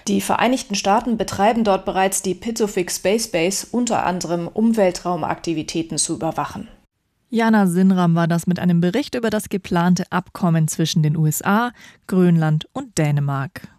Die Vereinigten Staaten betreiben dort bereits die Pitofik Space Base, unter anderem um Weltraumaktivitäten zu überwachen. Jana Sinram war das mit einem Bericht über das geplante Abkommen zwischen den USA, Grönland und Dänemark.